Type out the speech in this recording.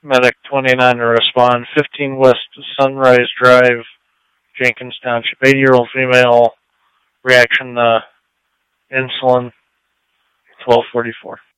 Medic 29 to respond. 15 West Sunrise Drive, Jenkins Township. 80-year-old female, reaction to insulin, 1244.